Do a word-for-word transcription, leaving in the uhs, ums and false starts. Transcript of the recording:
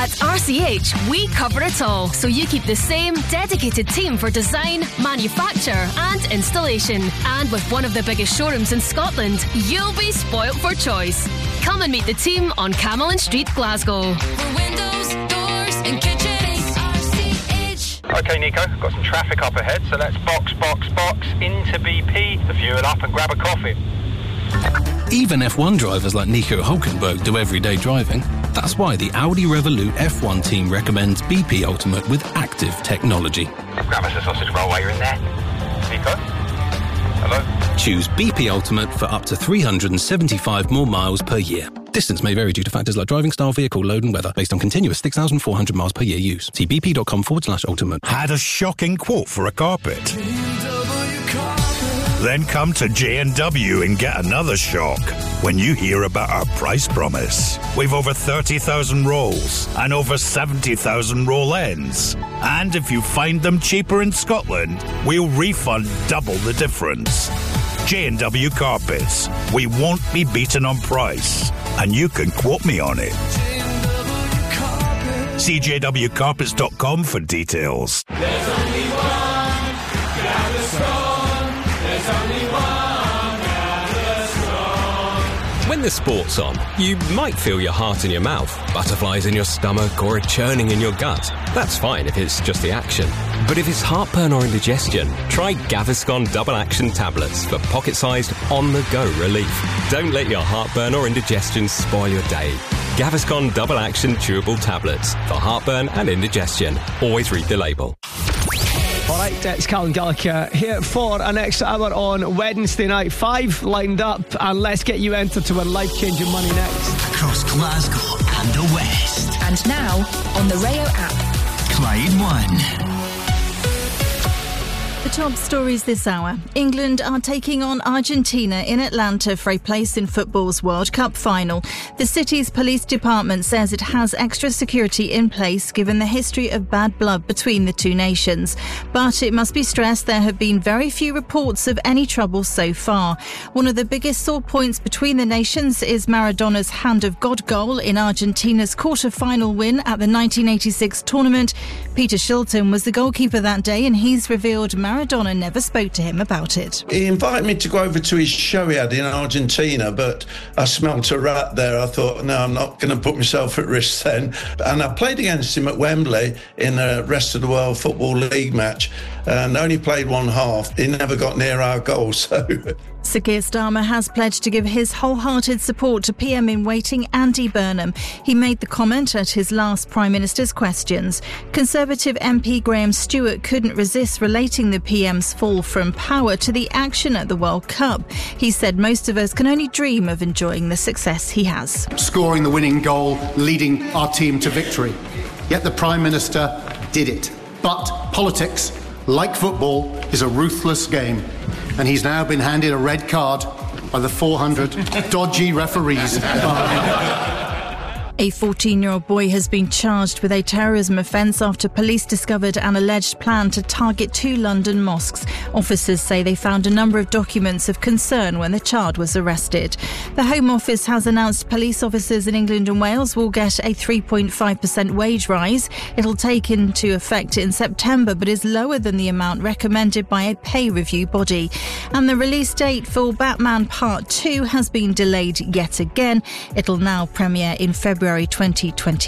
At R C H, we cover it all, so you keep the same dedicated team for design, manufacture and installation. And with one of the biggest showrooms in Scotland, you'll be spoilt for choice. Come and meet the team on Camelin Street, Glasgow. For windows, doors and kitchens, R C H. OK, Nico, got some traffic up ahead, so let's box, box, box into B P, the fuel up and grab a coffee. Even F one drivers like Nico Hulkenberg do everyday driving. That's why the Audi Revolut F one team recommends B P Ultimate with active technology. Grab us a sausage roll while you're in there. Nico? Hello? Choose B P Ultimate for up to three hundred seventy-five more miles per year. Distance may vary due to factors like driving style, vehicle load and weather, based on continuous six thousand four hundred miles per year use. See bp.com forward slash ultimate. Had a shocking quote for a carpet? Then come to J and W and get another shock when you hear about our price promise. We've over thirty thousand rolls and over seventy thousand roll ends. And if you find them cheaper in Scotland, we'll refund double the difference. J and W Carpets. We won't be beaten on price. And you can quote me on it. See j w carpets dot com for details. There's only one Gaviscon. There's only one Gaviscon. When the sport's on, you might feel your heart in your mouth, butterflies in your stomach, or a churning in your gut. That's fine if it's just the action. But if it's heartburn or indigestion, try Gaviscon Double Action Tablets for pocket-sized, on-the-go relief. Don't let your heartburn or indigestion spoil your day. Gaviscon Double Action Chewable Tablets for heartburn and indigestion. Always read the label. Alright, it's Callum Gallagher here for an extra hour on Wednesday night. Five lined up, and let's get you entered to win life-changing money next. Across Glasgow and the West. And now, on the Rayo app. Clyde One. The top stories this hour. England are taking on Argentina in Atlanta for a place in football's World Cup final. The city's police department says it has extra security in place given the history of bad blood between the two nations. But it must be stressed there have been very few reports of any trouble so far. One of the biggest sore points between the nations is Maradona's Hand of God goal in Argentina's quarter-final win at the nineteen eighty-six tournament. Peter Shilton was the goalkeeper that day, and he's revealed Maradona Maradona never spoke to him about it. He invited me to go over to his show he had in Argentina, but I smelt a rat there. I thought, no, I'm not going to put myself at risk then. And I played against him at Wembley in a Rest of the World Football League match, and only played one half. He never got near our goal, so... Sir Keir Starmer has pledged to give his wholehearted support to P M in waiting Andy Burnham. He made the comment at his last Prime Minister's questions. Conservative M P Graham Stewart couldn't resist relating the P M's fall from power to the action at the World Cup. He said most of us can only dream of enjoying the success he has. Scoring the winning goal, leading our team to victory. Yet the Prime Minister did it. But politics, like football, is a ruthless game. And he's now been handed a red card by the four hundred dodgy referees. A fourteen-year-old boy has been charged with a terrorism offence after police discovered an alleged plan to target two London mosques. Officers say they found a number of documents of concern when the child was arrested. The Home Office has announced police officers in England and Wales will get a three point five percent wage rise. It'll take into effect in September, but is lower than the amount recommended by a pay review body. And the release date for Batman Part two has been delayed yet again. It'll now premiere in February twenty twenty.